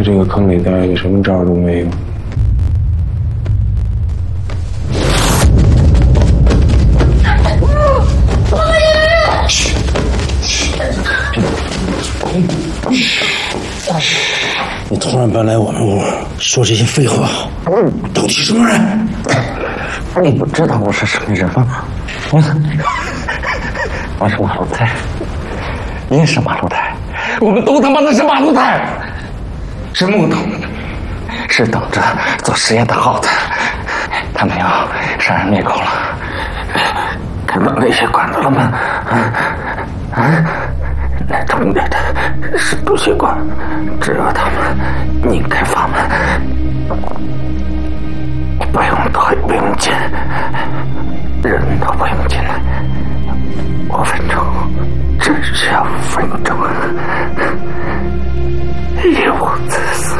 在这个坑里待着，什么招都没有。 你突然搬来我们屋，说这些废话，到底是什么人？ 你不知道我是什么人吗？我是马路太，你也是马路太，我们都他妈的是马路太，是木头，是等着做实验的耗子。他们要杀人灭口了，看到那些管子了吗？那冲着的是毒血管，只要他们拧开阀门，不用刀也不用剑，人都不用进来，5分钟，只需要5分钟，一无自私。